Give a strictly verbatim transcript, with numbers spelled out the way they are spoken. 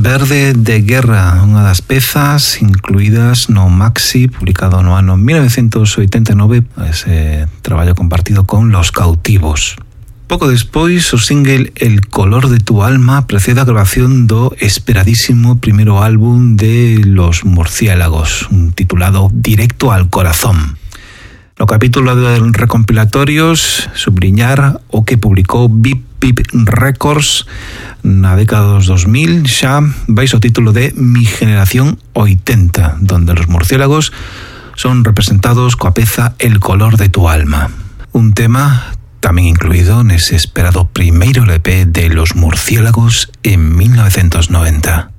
Verde de Guerra, unha das pezas incluídas no Maxi, publicado no ano mil novecientos oitenta e nove, ese traballo compartido con Los Cautivos. Pouco despois, o single El color de tu alma precede a grabación do esperadísimo primeiro álbum de Los Murciélagos, titulado Directo al Corazón. No capítulo de recompilatorios, subliñar o que publicou Bip Bip Records na década dos dos mil, xa vais o título de Mi Generación oitenta, donde los murciélagos son representados coa peza El color de tu alma. Un tema tamén incluído nese esperado primeiro L P de Los Murciélagos en mil novecientos noventa.